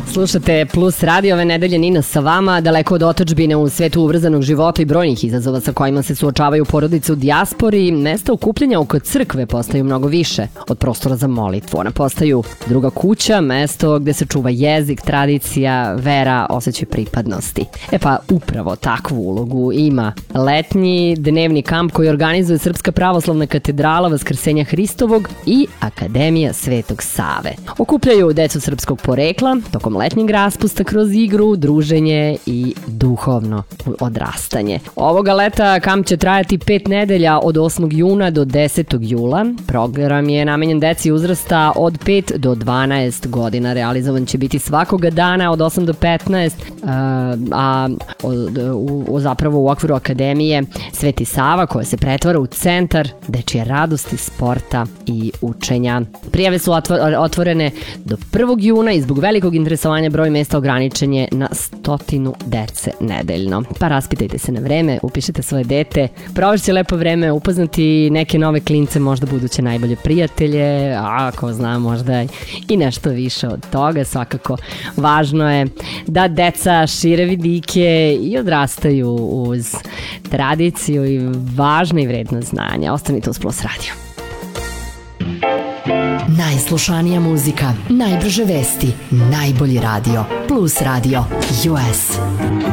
Slušate Plus radio, ove nedelje Nina sa vama, daleko od otadžbine u svetu ubrzanog života i brojnih izazova sa kojima se suočavaju porodice u dijaspori, mesta okupljanja oko crkve postaju mnogo više od prostora za molitvu. Ona postaju druga kuća, mesto gde se čuva jezik, tradicija, vera, osjećaj pripadnosti. Pa upravo takvu ulogu ima letnji dnevni kamp koji organizuje Srpska pravoslavna katedrala Vaskrsenja Hristovog i Akademija Svetog Save. Okupljaju decu srpskog porekla tokom letnjeg raspusta kroz igru, druženje i duhovno odrastanje. Ovoga leta kamp će trajati 5 nedelja od 8. juna do 10. jula. Program je namenjen deci uzrasta od 5 do 12 godina. Realizovan će biti svakoga dana od 8 do 15, zapravo u okviru Akademije Sveti Sava, koja se pretvara u centar dečije radosti, sporta i učenja. Prijave su otvorene do 1. juna i zbog velikog interesovanja broj mesta ograničen je na 100 dece nedeljno. Pa raspitajte se na vreme, upišite svoje dete, provešće lepo vreme, upoznati neke nove klince, možda buduće najbolje prijatelje, a ako zna možda i nešto više od toga. Svakako važno je da deca šire vidike i odrastaju uz tradiciju i važne i vredne znanja. Ostanite uz Plus radio. Najslušanija muzika, najbrže vesti, najbolji radio. Plus radio US.